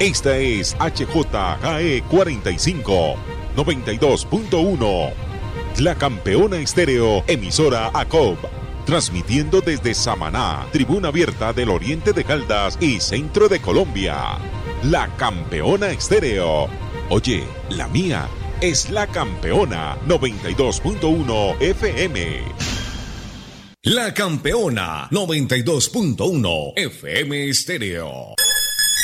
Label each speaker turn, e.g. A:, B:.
A: Esta es HJKE 45, 92.1. La Campeona Estéreo, emisora ACOB. Transmitiendo desde Samaná, Tribuna Abierta del Oriente de Caldas y Centro de Colombia. La Campeona Estéreo. Oye, la mía es La Campeona 92.1 FM.
B: La Campeona 92.1 FM Estéreo.